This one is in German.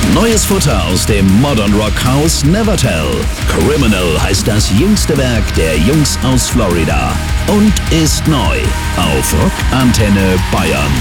Neues Futter aus dem Modern Rock Haus Nevertell. Criminal heißt das jüngste Werk der Jungs aus Florida und ist neu auf Rock Antenne Bayern.